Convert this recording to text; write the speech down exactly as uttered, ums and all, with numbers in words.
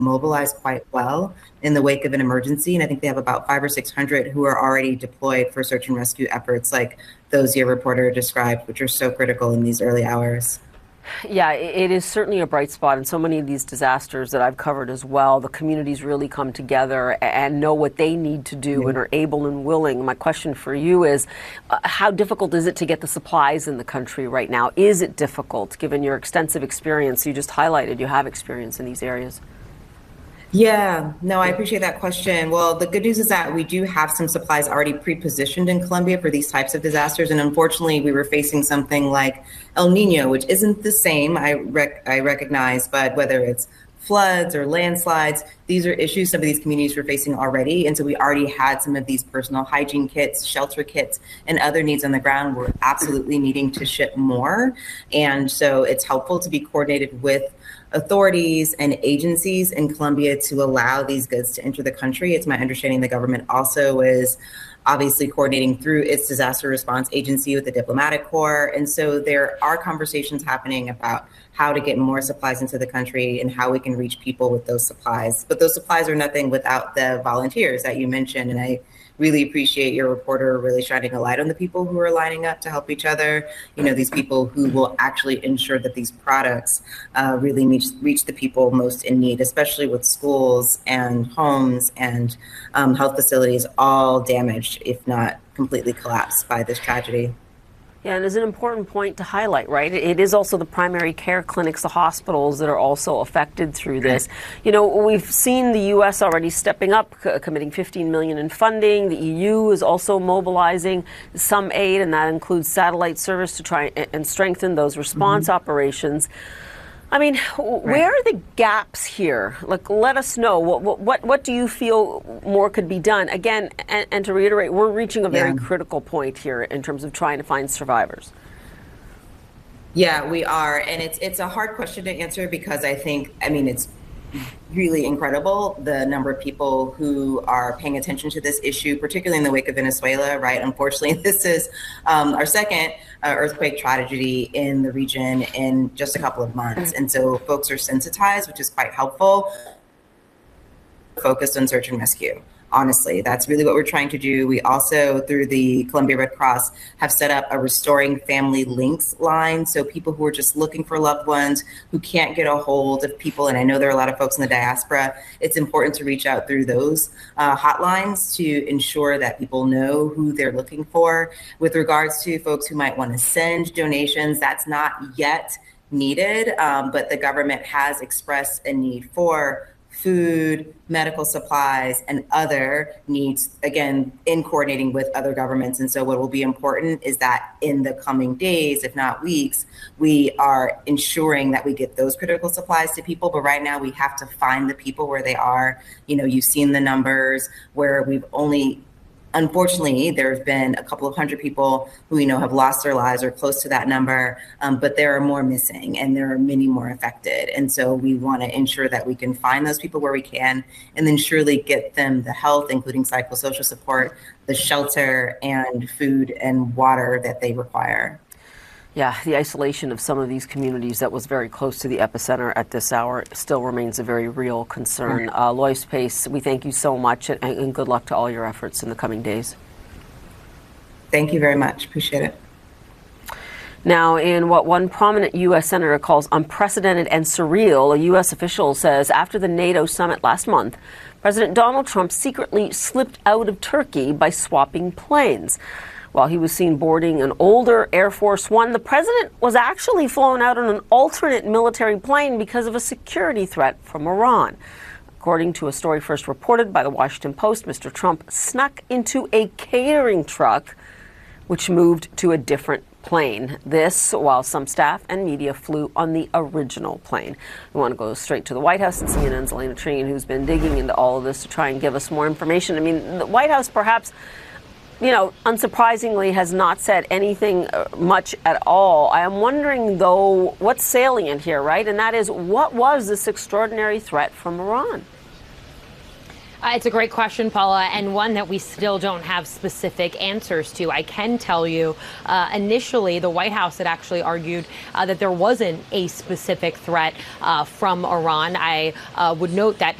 mobilize quite well in the wake of an emergency. And I think they have about five or six hundred who are already deployed for search and rescue efforts like those your reporter described, which are so critical in these early hours. Yeah, it is certainly a bright spot in so many of these disasters that I've covered as well. The communities really come together and know what they need to do, yeah, and are able and willing. My question for you is, uh, how difficult is it to get the supplies in the country right now? Is it difficult, given your extensive experience? You just highlighted you have experience in these areas. Yeah, no, I appreciate that question. Well, the good news is that we do have some supplies already pre-positioned in Colombia for these types of disasters. And unfortunately, we were facing something like El Nino, which isn't the same, I, rec I recognize, but whether it's floods or landslides, these are issues some of these communities were facing already. And so we already had some of these personal hygiene kits, shelter kits, and other needs on the ground. We're absolutely needing to ship more. And so it's helpful to be coordinated with authorities and agencies in Colombia to allow these goods to enter the country. It's my understanding the government also is obviously coordinating through its disaster response agency with the diplomatic corps. And so there are conversations happening about how to get more supplies into the country and how we can reach people with those supplies. But those supplies are nothing without the volunteers that you mentioned. And I really appreciate your reporter really shining a light on the people who are lining up to help each other. You know, these people who will actually ensure that these products uh, really reach, reach the people most in need, especially with schools and homes and um, health facilities all damaged, if not completely collapsed by this tragedy. Yeah, and it's an important point to highlight, right? It is also the primary care clinics, the hospitals that are also affected through this. You know, we've seen the U S already stepping up, committing fifteen million dollars in funding. The E U is also mobilizing some aid, and that includes satellite service to try and strengthen those response mm-hmm. operations. I mean, where are the gaps here? Like, let us know. What what what do you feel more could be done? Again, and, and to reiterate, we're reaching a very yeah. critical point here in terms of trying to find survivors. Yeah, we are, and it's it's a hard question to answer because I think, I mean, it's really incredible the number of people who are paying attention to this issue, particularly in the wake of Venezuela, right? Unfortunately, this is um, our second uh, earthquake tragedy in the region in just a couple of months. And so folks are sensitized, which is quite helpful, focused on search and rescue. Honestly, that's really what we're trying to do. We also, through the Columbia Red Cross, have set up a Restoring Family Links line. So people who are just looking for loved ones, who can't get a hold of people, and I know there are a lot of folks in the diaspora, it's important to reach out through those uh, hotlines to ensure that people know who they're looking for. With regards to folks who might want to send donations, that's not yet needed, um, but the government has expressed a need for food, medical supplies, and other needs, again, in coordinating with other governments. And so what will be important is that in the coming days, if not weeks, we are ensuring that we get those critical supplies to people. But right now we have to find the people where they are. You know, you've seen the numbers where we've only, unfortunately, there have been a couple of hundred people who, you know, have lost their lives or close to that number, um, but there are more missing and there are many more affected. And so we want to ensure that we can find those people where we can, and then surely get them the health, including psychosocial support, the shelter and food and water that they require. Yeah, the isolation of some of these communities that was very close to the epicenter at this hour still remains a very real concern. Mm-hmm. uh, Lois Pace, we thank you so much, and, and good luck to all your efforts in the coming days. Thank you very much. Appreciate it. Now, in what one prominent U S senator calls unprecedented and surreal, a U S official says after the NATO summit last month, President Donald Trump secretly slipped out of Turkey by swapping planes. While he was seen boarding an older Air Force One, the president was actually flown out on an alternate military plane because of a security threat from Iran. According to a story first reported by the Washington Post, Mister Trump snuck into a catering truck, which moved to a different plane. This while some staff and media flew on the original plane. We want to go straight to the White House and C N N's Elena Treen, who's been digging into all of this to try and give us more information. I mean, the White House perhaps, you know, unsurprisingly, has not said anything much at all. I am wondering, though, what's salient here, right? And that is, what was this extraordinary threat from Iran? Uh, it's a great question, Paula, and one that we still don't have specific answers to. I can tell you, uh, initially, the White House had actually argued uh, that there wasn't a specific threat uh, from Iran. I uh, would note that